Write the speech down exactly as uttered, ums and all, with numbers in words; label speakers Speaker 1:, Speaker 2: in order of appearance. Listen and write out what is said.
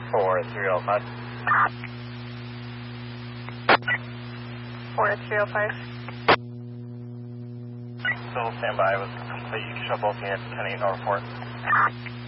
Speaker 1: four three oh five.
Speaker 2: four three oh five.
Speaker 1: Still stand by with complete. You can show both units ten eight North Fort.